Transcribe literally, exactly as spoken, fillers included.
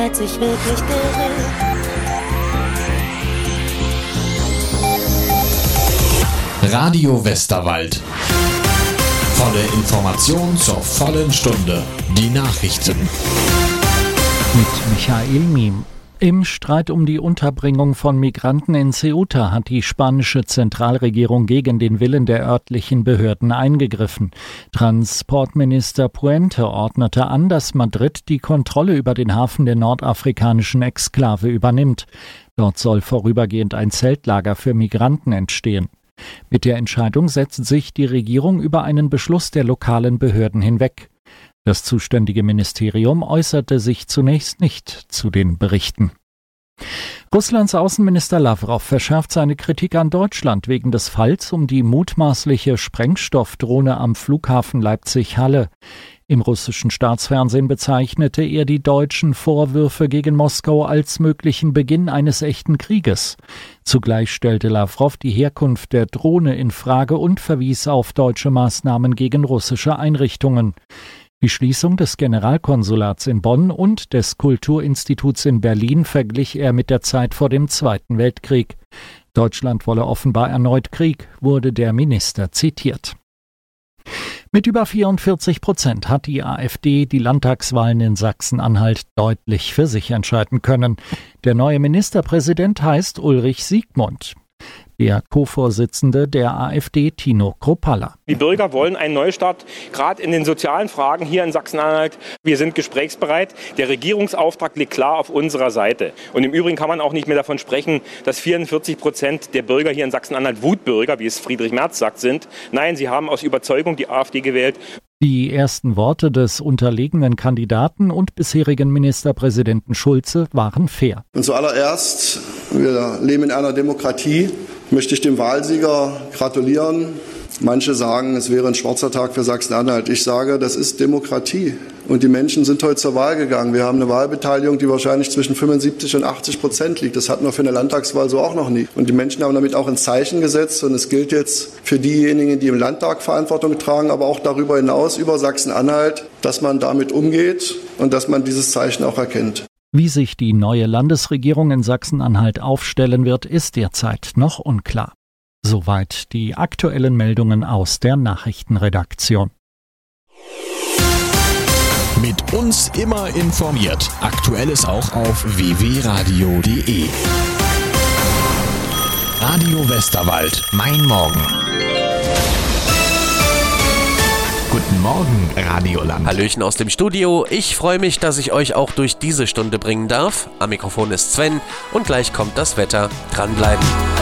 hat sich wirklich gerührt. Radio Westerwald. Volle Information zur vollen Stunde. Die Nachrichten. Mit Michael Miem. Im Streit um die Unterbringung von Migranten in Ceuta hat die spanische Zentralregierung gegen den Willen der örtlichen Behörden eingegriffen. Transportminister Puente ordnete an, dass Madrid die Kontrolle über den Hafen der nordafrikanischen Exklave übernimmt. Dort soll vorübergehend ein Zeltlager für Migranten entstehen. Mit der Entscheidung setzt sich die Regierung über einen Beschluss der lokalen Behörden hinweg. Das zuständige Ministerium äußerte sich zunächst nicht zu den Berichten. Russlands Außenminister Lavrov verschärft seine Kritik an Deutschland wegen des Falls um die mutmaßliche Sprengstoffdrohne am Flughafen Leipzig-Halle. Im russischen Staatsfernsehen bezeichnete er die deutschen Vorwürfe gegen Moskau als möglichen Beginn eines echten Krieges. Zugleich stellte Lavrov die Herkunft der Drohne in Frage und verwies auf deutsche Maßnahmen gegen russische Einrichtungen. Die Schließung des Generalkonsulats in Bonn und des Kulturinstituts in Berlin verglich er mit der Zeit vor dem Zweiten Weltkrieg. Deutschland wolle offenbar erneut Krieg, wurde der Minister zitiert. Mit über vierundvierzig Prozent hat die AfD die Landtagswahlen in Sachsen-Anhalt deutlich für sich entscheiden können. Der neue Ministerpräsident heißt Ulrich Siegmund. Der Co-Vorsitzende der AfD, Tino Kruppalla. Die Bürger wollen einen Neustart, gerade in den sozialen Fragen hier in Sachsen-Anhalt. Wir sind gesprächsbereit. Der Regierungsauftrag liegt klar auf unserer Seite. Und im Übrigen kann man auch nicht mehr davon sprechen, dass vierundvierzig Prozent der Bürger hier in Sachsen-Anhalt Wutbürger, wie es Friedrich Merz sagt, sind. Nein, sie haben aus Überzeugung die AfD gewählt. Die ersten Worte des unterlegenen Kandidaten und bisherigen Ministerpräsidenten Schulze waren fair. Und zuallererst, wir leben in einer Demokratie, möchte ich dem Wahlsieger gratulieren. Manche sagen, es wäre ein schwarzer Tag für Sachsen-Anhalt. Ich sage, das ist Demokratie. Und die Menschen sind heute zur Wahl gegangen. Wir haben eine Wahlbeteiligung, die wahrscheinlich zwischen fünfundsiebzig und achtzig Prozent liegt. Das hatten wir für eine Landtagswahl so auch noch nie. Und die Menschen haben damit auch ein Zeichen gesetzt. Und es gilt jetzt für diejenigen, die im Landtag Verantwortung tragen, aber auch darüber hinaus über Sachsen-Anhalt, dass man damit umgeht und dass man dieses Zeichen auch erkennt. Wie sich die neue Landesregierung in Sachsen-Anhalt aufstellen wird, ist derzeit noch unklar. Soweit die aktuellen Meldungen aus der Nachrichtenredaktion. Mit uns immer informiert. Aktuelles auch auf w w w punkt radio punkt d e. Radio Westerwald. Mein Morgen. Guten Morgen, Radioland. Hallöchen aus dem Studio. Ich freue mich, dass ich euch auch durch diese Stunde bringen darf. Am Mikrofon ist Sven und gleich kommt das Wetter. Dranbleiben.